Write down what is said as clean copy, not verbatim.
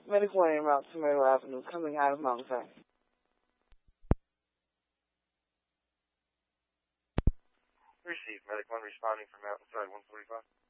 Medic 1 en route to Myrtle Avenue, coming out of Mount Zion. Received. Medic 1 responding from Mountain Side 145.